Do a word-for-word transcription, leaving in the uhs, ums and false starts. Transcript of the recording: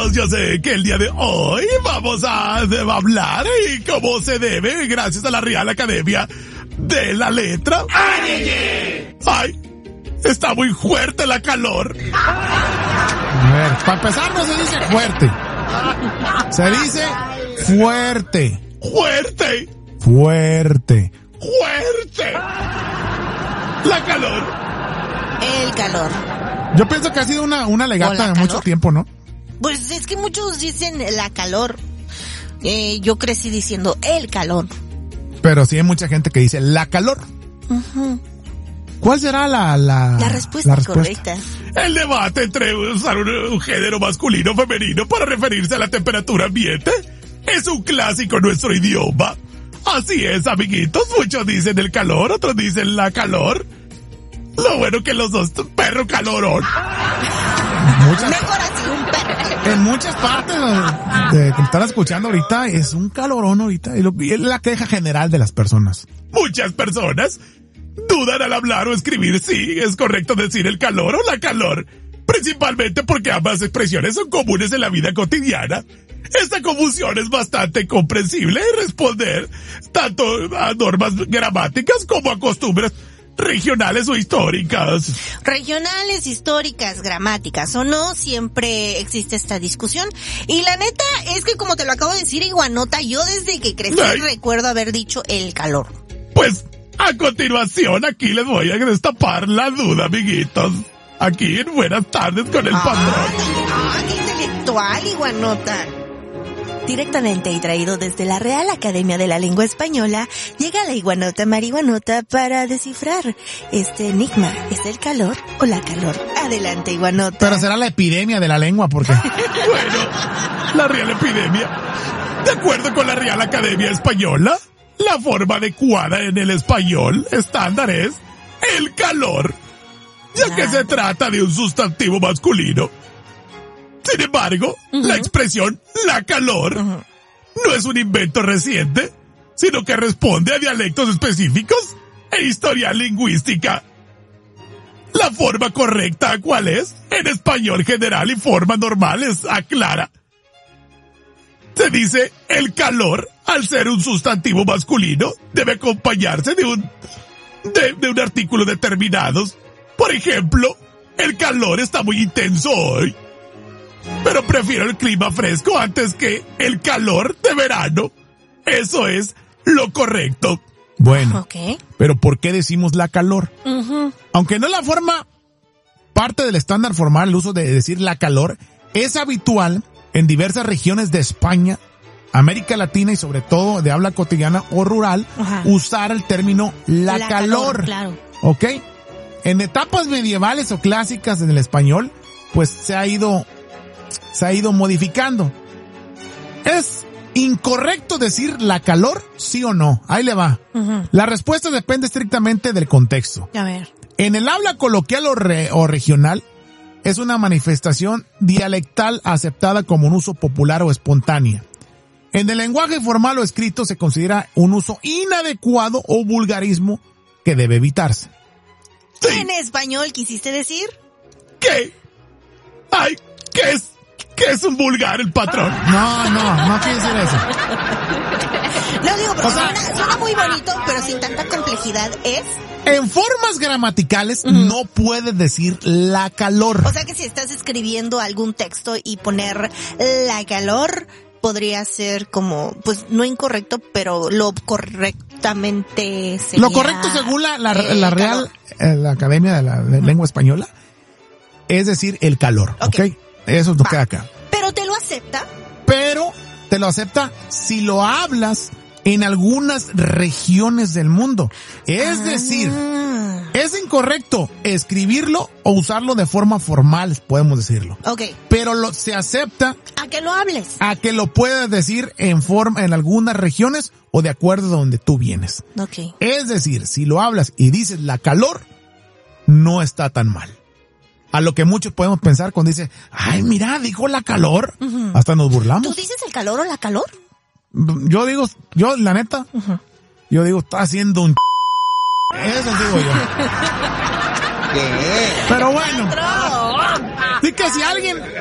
amiguitos, yo sé que el día de hoy vamos a, a hablar y cómo se debe, gracias a la Real Academia de la Letra. ¡Ay! Está muy fuerte la calor. A ver, para empezar no se dice fuerte. Se dice fuerte. ¡Fuerte! Fuerte. ¡Fuerte! La calor. El calor. Yo pienso que ha sido una, una legata de mucho tiempo, ¿no? Pues es que muchos dicen la calor. Eh, yo crecí diciendo el calor. Pero sí hay mucha gente que dice la calor. Uh-huh. ¿Cuál será la, la, la, respuesta, la respuesta correcta? El debate entre usar un, un género masculino o femenino para referirse a la temperatura ambiente es un clásico en nuestro idioma. Así es, amiguitos. Muchos dicen el calor, otros dicen la calor. Lo bueno que los dos, perro calorón. Muchas, Mejor así, un perro. En muchas partes de que están escuchando ahorita es un calorón ahorita. Y es la queja general de las personas. Muchas personas dudan al hablar o escribir si es correcto decir el calor o la calor. Principalmente porque ambas expresiones son comunes en la vida cotidiana. Esta confusión es bastante comprensible y responder tanto a normas gramáticas como a costumbres regionales o históricas. Regionales, históricas, gramáticas o no, siempre existe esta discusión. Y la neta es que, como te lo acabo de decir, Iguanota, yo desde que crecí Ay. recuerdo haber dicho el calor. Pues, a continuación, aquí les voy a destapar la duda, amiguitos. Aquí en Buenas Tardes con el Patrón. ¡Ay, qué intelectual, Iguanota! Directamente y traído desde la Real Academia de la Lengua Española, llega la Iguanota Mariguanota para descifrar este enigma. ¿Es el calor o la calor? Adelante, Iguanota. Pero será la epidemia de la lengua, porque... Bueno, la Real Epidemia. De acuerdo con la Real Academia Española, la forma adecuada en el español estándar es el calor, ya que se trata de un sustantivo masculino. Sin embargo, uh-huh. la expresión la calor uh-huh. no es un invento reciente, sino que responde a dialectos específicos e historia lingüística. La forma correcta, ¿cuál es? En español general y forma normal es aclara. Se dice el calor, al ser un sustantivo masculino, debe acompañarse de un, de, de un artículo determinado. Por ejemplo, el calor está muy intenso hoy, pero prefiero el clima fresco antes que el calor de verano. Eso es lo correcto. Bueno, okay. pero ¿por qué decimos la calor? Uh-huh. Aunque no la forma parte del estándar formal, el uso de decir la calor es habitual en diversas regiones de España, América Latina y sobre todo de habla cotidiana o rural, uh-huh. usar el término la, la calor. calor claro. ¿Ok? En etapas medievales o clásicas en el español, pues se ha ido... se ha ido modificando. ¿Es incorrecto decir la calor, sí o no? Ahí le va. Uh-huh. La respuesta depende estrictamente del contexto. A ver. En el habla coloquial o, re, o regional, es una manifestación dialectal aceptada como un uso popular o espontánea. En el lenguaje formal o escrito se considera un uso inadecuado o vulgarismo que debe evitarse. Sí. ¿En español quisiste decir? ¿Qué? Ay, ¿qué es? ¿Qué es un vulgar el patrón? No, no, no quiere decir eso. No digo, pero o sea, suena, suena muy bonito, pero sin tanta complejidad es... En formas gramaticales uh-huh. no puedes decir la calor. O sea que si estás escribiendo algún texto y poner la calor, podría ser como, pues no incorrecto, pero lo correctamente sería... Lo correcto según la, la, eh, la Real eh, la Academia de la de Lengua Española es decir el calor, ¿ok? okay? Eso es lo Va. que queda acá. ¿Pero te lo acepta? Pero te lo acepta si lo hablas en algunas regiones del mundo. Es ah. decir, es incorrecto escribirlo o usarlo de forma formal, podemos decirlo. Ok. Pero lo, se acepta... A que lo hables. A que lo puedas decir en forma, en algunas regiones o de acuerdo a donde tú vienes. Ok. Es decir, si lo hablas y dices la calor, no está tan mal. A lo que muchos podemos pensar cuando dice, ay, mira, dijo la calor. Uh-huh. Hasta nos burlamos. ¿Tú dices el calor o la calor? Yo digo, yo, la neta, uh-huh. yo digo, está haciendo un... Eso digo yo. ¿Qué? Pero bueno. Así que si alguien